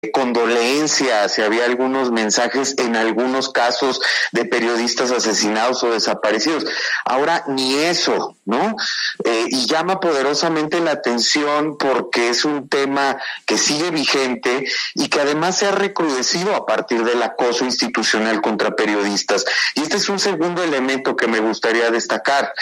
condolencia, si había algunos mensajes en algunos casos de periodistas asesinados o desaparecidos. Ahora ni eso, ¿no? Y llama poderosamente la atención porque es un tema que sigue vigente y que además se ha recrudecido a partir del acoso institucional contra periodistas. Y este es un segundo elemento que me gustaría destacar.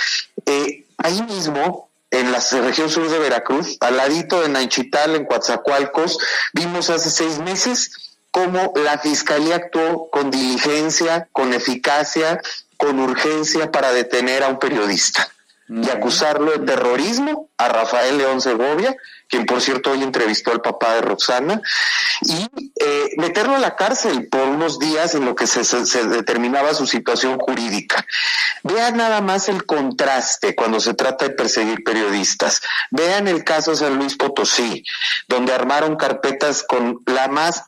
Ahí mismo, en la región sur de Veracruz, al ladito de Nanchital, en Coatzacoalcos, vimos hace 6 meses cómo la Fiscalía actuó con diligencia, con eficacia, con urgencia para detener a un periodista y acusarlo de terrorismo a Rafael León Segovia, quien por cierto hoy entrevistó al papá de Roxana, y meterlo a la cárcel por unos días en lo que se determinaba su situación jurídica. Vean nada más el contraste cuando se trata de perseguir periodistas. Vean el caso San Luis Potosí, donde armaron carpetas con la más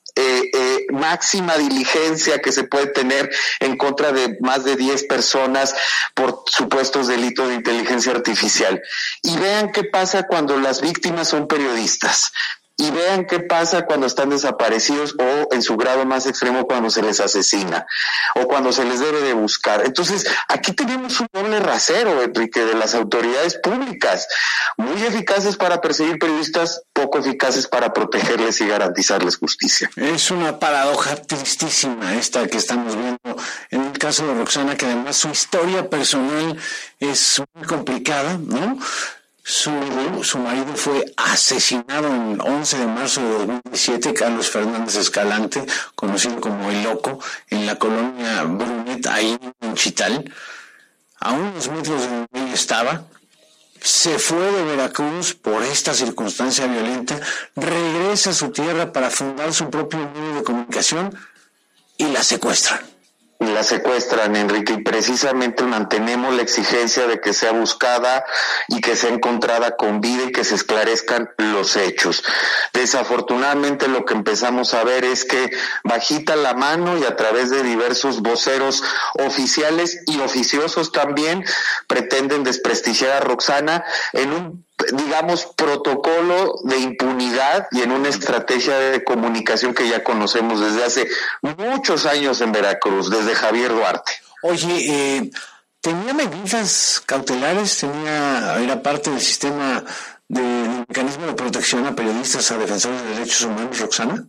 máxima diligencia que se puede tener en contra de más de 10 personas por supuestos delitos de inteligencia artificial. Y vean qué pasa cuando las víctimas son periodistas. Y vean qué pasa cuando están desaparecidos o en su grado más extremo cuando se les asesina o cuando se les debe de buscar. Entonces, aquí tenemos un doble rasero, Enrique, de las autoridades públicas, muy eficaces para perseguir periodistas, poco eficaces para protegerles y garantizarles justicia. Es una paradoja tristísima esta que estamos viendo en el caso de Roxana, que además su historia personal es muy complicada, ¿no? Su marido fue asesinado el 11 de marzo de 2017, Carlos Fernández Escalante, conocido como El Loco, en la colonia Brunet, ahí en Chital. A unos metros de donde ella estaba, se fue de Veracruz por esta circunstancia violenta, regresa a su tierra para fundar su propio medio de comunicación y la secuestran. La secuestran, Enrique, y precisamente mantenemos la exigencia de que sea buscada y que sea encontrada con vida y que se esclarezcan los hechos. Desafortunadamente lo que empezamos a ver es que bajita la mano y a través de diversos voceros oficiales y oficiosos también pretenden desprestigiar a Roxana en un, digamos, protocolo de impunidad y en una estrategia de comunicación que ya conocemos desde hace muchos años en Veracruz, desde Javier Duarte. Oye, ¿tenía medidas cautelares? ¿Era parte del sistema del mecanismo de protección a periodistas, a defensores de derechos humanos, Roxana?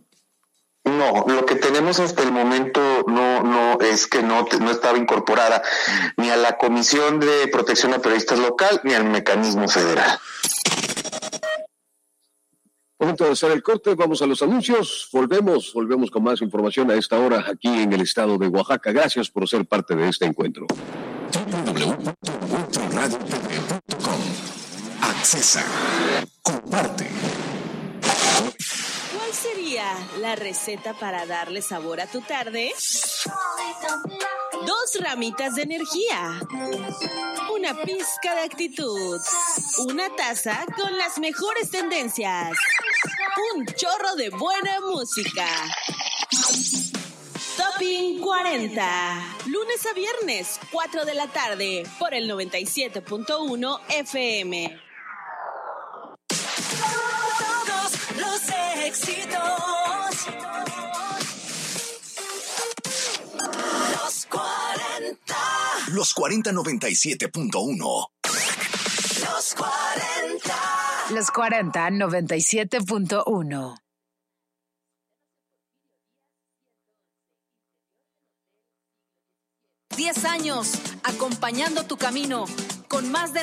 No, lo que tenemos hasta el momento no es que no estaba incorporada ni a la Comisión de Protección a Periodistas local ni al mecanismo federal. Momento de hacer el corte, vamos a los anuncios, volvemos con más información a esta hora aquí en el estado de Oaxaca. Gracias por ser parte de este encuentro. www.radiotv.com. Accesa, comparte. ¿Cuál sería la receta para darle sabor a tu tarde? 2 ramitas de energía, una pizca de actitud, una taza con las mejores tendencias, un chorro de buena música. Topping 40, lunes a viernes, 4 de la tarde, por el 97.1 FM. Todos los éxitos. Los 40. Los 4097.1. Los 40. Los 4097.1. 10 años acompañando tu camino con más de